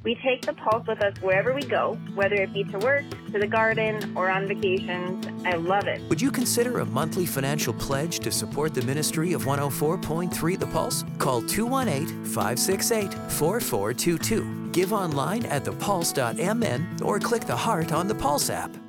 We take the Pulse with us wherever we go, whether it be to work, to the garden, or on vacations. I love it. Would you consider a monthly financial pledge to support the ministry of 104.3 The Pulse? Call 218-568-4422. Give online at thepulse.mn or click the heart on the Pulse app.